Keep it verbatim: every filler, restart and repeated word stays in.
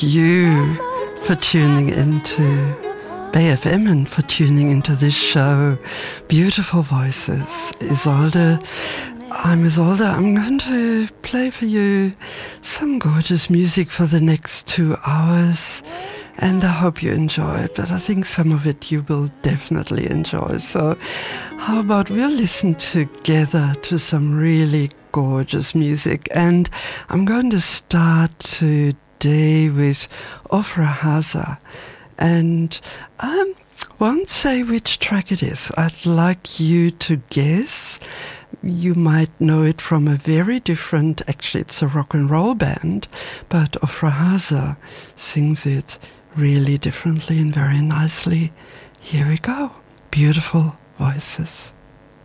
you for tuning into Bay F M and for tuning into this show, Beautiful Voices. Isolde, I'm Isolde. I'm going to play for you some gorgeous music for the next two hours. And I hope you enjoy it, but I think some of it you will definitely enjoy. So how about we'll listen together to some really gorgeous music. And I'm going to start today with Ofra Haza. And I won't say which track it is. I'd like you to guess. You might know it from a very different, actually it's a rock and roll band, but Ofra Haza sings it really differently and very nicely. Here we go. Beautiful Voices.